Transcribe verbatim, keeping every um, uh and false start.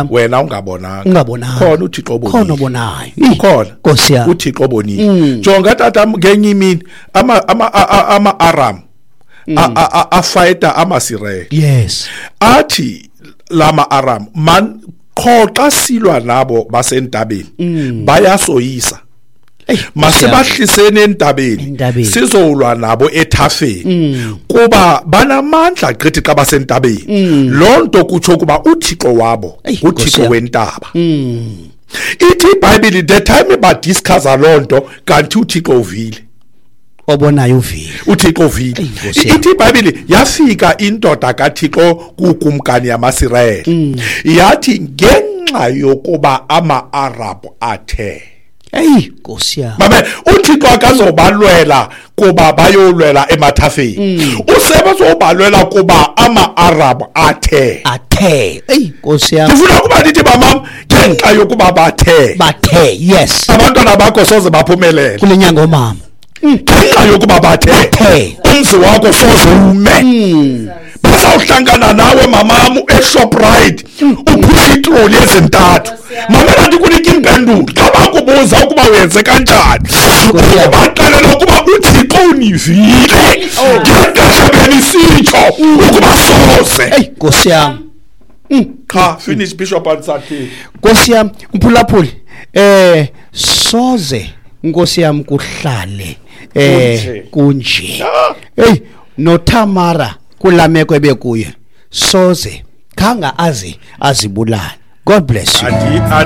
wena ungabonanga ungabonanga khona uThixo obonile khona obonayo khona Nkosi yami uThixo obonile jonga tata ngenye imini ama ama ama Aram a fighter amaSisrael yes athi lama Aram man khoxa silwa nabo basentabeni bayasoyisa masibahlisene entabeni sizolwa nabo ethafeni kuba banamandla gqithi xa basentabeni lonto kutsho kuba uThixo wabo uThixo wentaba ithi iBhayibheli the time ba discuss lonto kanti uThixo uvile obonayo uvile uThixo uvile ithi iBhayibheli yafika indoda kaThixo kukumkani yamaSirayeli yathi ngenxa yokuba ama-Arab athe hey Nkosi yami mama uThixo akazobalwela kuba bayolwela emathafeni usebezobalwela kuba ama-Arab athe athe hey Nkosi yami ngifuna ukuba nithi bamam ngenxa yokuba bathe bathe yes abantwana bakho soze baphumelele kule nyanga omama ngenxa yokuba bathe umzi wakho soze ume bazawuhlangana nawe mamamu eShoprite uphula itroli ezintathu mama kanti kunika impendulo xa bakubuza ukuba wenze kanjani baqalela ukuba uThixo univile ngiyaqashabeni sitsho ukuba soze hey Nkosi yami cha finish Bishop Ansathi Nkosi yami mphulaphuli eh soze Nkosi yami kuhlale eh kunje hey noThamara kulameko ebekuye soze khanga azi azibulala God bless you.